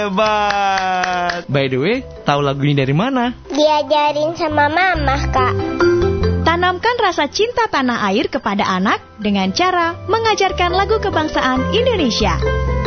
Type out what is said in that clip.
Hebat. By the way, tahu lagu ini dari mana? Diajarin sama mama, Kak. Tanamkan rasa cinta tanah air kepada anak dengan cara mengajarkan lagu kebangsaan Indonesia.